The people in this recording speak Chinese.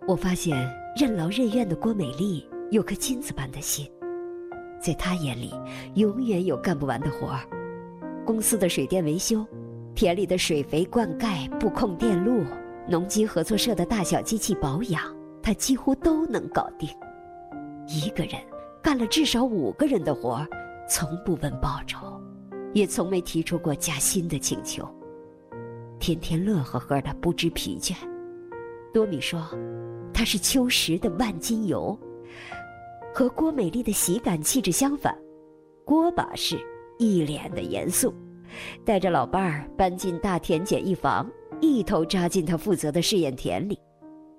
我发现任劳任怨的郭美丽有颗金子般的心，在她眼里永远有干不完的活儿。公司的水电维修，田里的水肥灌溉、布控电路，农机合作社的大小机器保养，她几乎都能搞定。一个人干了至少5个人的活儿，从不问报酬，也从没提出过加薪的请求，天天乐呵呵的，不知疲倦。多米说他是秋实的万金油。和郭美丽的喜感气质相反，郭把式一脸的严肃，带着老伴儿搬进大田简易房，一头扎进他负责的试验田里。